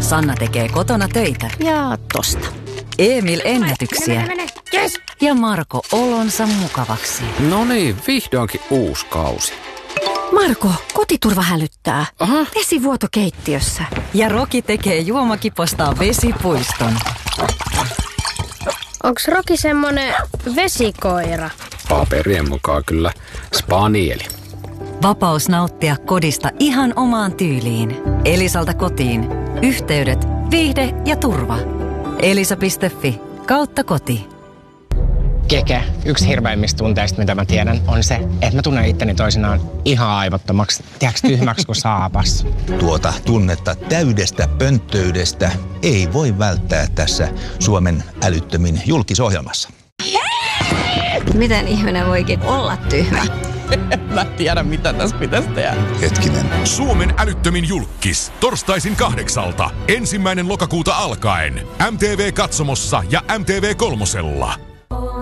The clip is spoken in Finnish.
Sanna tekee kotona töitä. Ja tosta. Emil ennätyksiä. Mene. Yes. Ja Marko olonsa mukavaksi. No niin, vihdoinkin uusi kausi. Marko, kotiturva hälyttää. Aha. Vesivuoto keittiössä. Ja Roki tekee juomakipostaan vesipuiston. Onks Roki semmonen vesikoira? Paperien mukaan kyllä spanieli. Vapaus nauttia kodista ihan omaan tyyliin. Elisalta kotiin. Yhteydet, viihde ja turva. Elisa.fi/koti. Keke, yksi hirveimmistä tunteista, mitä mä tiedän, on se, että mä tunnen itteni toisinaan ihan aivottomaksi, tiedätkö, tyhmäksi kuin saapas. Tuota tunnetta täydestä pönttöydestä ei voi välttää tässä Suomen älyttömin julkisohjelmassa. Miten ihminen voikin olla tyhmä? Mä tiedän, mitä tässä pitäisi tehdä. Hetkinen. Suomen älyttömin julkkis. Torstaisin 8. 1. lokakuuta alkaen. MTV Katsomossa ja MTV Kolmosella.